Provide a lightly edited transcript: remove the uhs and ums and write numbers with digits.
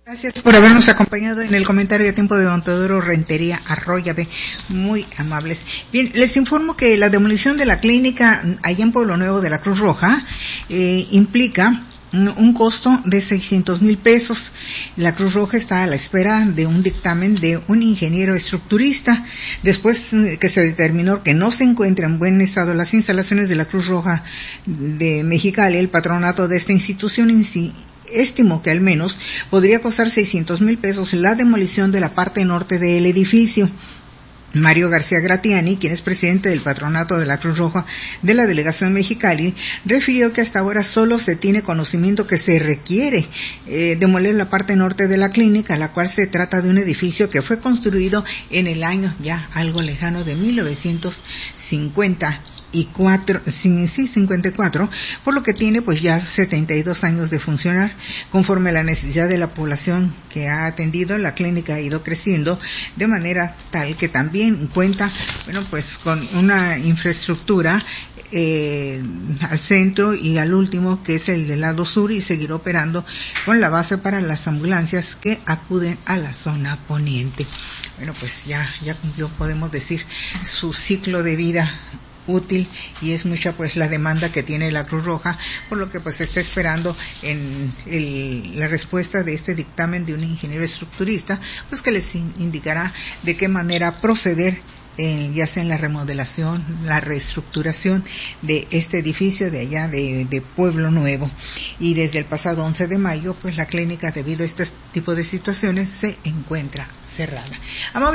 Gracias por habernos acompañado en el comentario a tiempo de Don Teodoro Rentería Arroyave, muy amables. Bien, les informo que la demolición de la clínica allá en Pueblo Nuevo de la Cruz Roja implica un costo de 600,000 pesos. La Cruz Roja está a la espera de un dictamen de un ingeniero estructurista. Después que se determinó que no se encuentran en buen estado las instalaciones de la Cruz Roja de Mexicali, el patronato de esta institución estimó que al menos podría costar 600,000 pesos la demolición de la parte norte del edificio. Mario García Gratiani, quien es presidente del patronato de la Cruz Roja de la delegación Mexicali, refirió que hasta ahora solo se tiene conocimiento que se requiere demoler la parte norte de la clínica, la cual se trata de un edificio que fue construido en el año ya algo lejano de 1954, por lo que tiene pues ya 72 años de funcionar. Conforme a la necesidad de la población que ha atendido, la clínica ha ido creciendo de manera tal que también cuenta, pues con una infraestructura al centro y al último, que es el del lado sur, y seguir operando con la base para las ambulancias que acuden a la zona poniente. Pues ya cumplió, podemos decir, su ciclo de vida útil, y es mucha pues la demanda que tiene la Cruz Roja, por lo que pues está esperando en la respuesta de este dictamen de un ingeniero estructurista, pues que les indicará de qué manera proceder, ya sea en la remodelación, la reestructuración de este edificio de allá de Pueblo Nuevo. Y desde el pasado 11 de mayo, pues la clínica, debido a este tipo de situaciones, se encuentra cerrada.